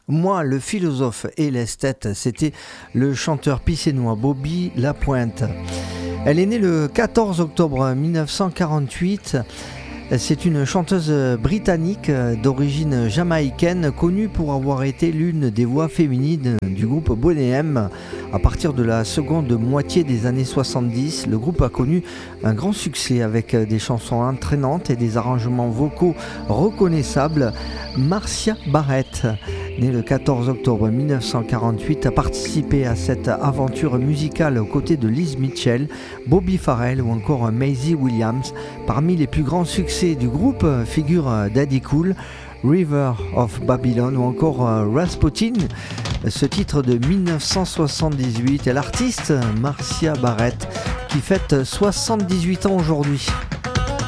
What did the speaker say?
Moi, le philosophe et l'esthète, c'était le chanteur pissénois Bobby Lapointe. Elle est née le 14 octobre 1948. C'est une chanteuse britannique d'origine jamaïcaine connue pour avoir été l'une des voix féminines du groupe Boney M. À partir de la seconde moitié des années 70, le groupe a connu un grand succès avec des chansons entraînantes et des arrangements vocaux reconnaissables. Marcia Barrett, née le 14 octobre 1948, a participé à cette aventure musicale aux côtés de Liz Mitchell, Bobby Farrell ou encore Maisie Williams. Parmi les plus grands succès du groupe figurent Daddy Cool, River of Babylon ou encore Rasputin. Ce titre de 1978 est l'artiste Marcia Barrett qui fête 78 ans aujourd'hui.